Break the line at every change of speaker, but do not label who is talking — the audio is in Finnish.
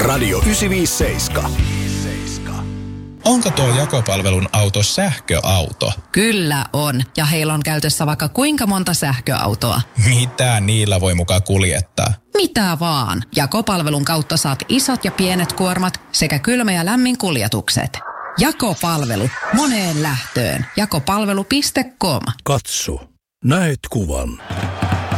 Radio 957.
Onko tuo jakopalvelun auto sähköauto?
Kyllä on, ja heillä on käytössä vaikka kuinka monta sähköautoa.
Mitä niillä voi mukaan kuljettaa?
Mitä vaan. Jakopalvelun kautta saat isot ja pienet kuormat sekä kylmä- ja lämminkuljetukset. Jakopalvelu. Moneen lähtöön. Jakopalvelu.com.
Katso. Näet kuvan.